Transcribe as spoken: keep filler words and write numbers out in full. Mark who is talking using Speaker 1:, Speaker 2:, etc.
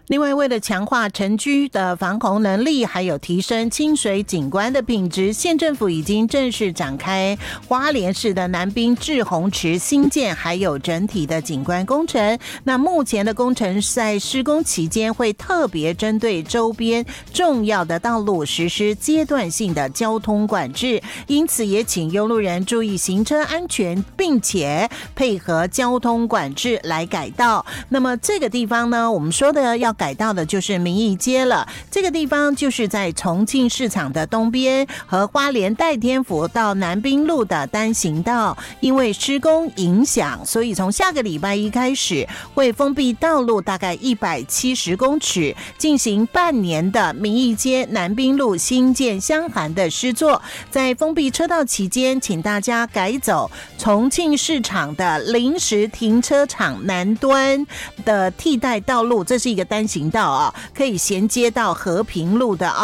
Speaker 1: 另外，为了强化城区的防洪能力，还有提升清水景观的品质，县政府已经正式展开花莲市的南滨滞洪池新建，还有整体的景观工程。那目前的工程在施工期间，会特别针对周边重要的道路实施阶段性的交通管制，因此也请拥路人注意行车安全，并且配合交通管制来改道。那么这个地方呢，我们说的要改道的就是民义街了。这个地方就是在重庆市场的东边和花莲代天府到南滨路的单行道，因为施工影响，所以从下个礼拜一开始会封闭道路大概一百七十公尺，进行半年的民义街南滨路新建相涵的施作。在封闭车道期间，请大家改走重庆市场的临时停车场南端的替代道路，这是一个单行道啊，可以衔接到和平路的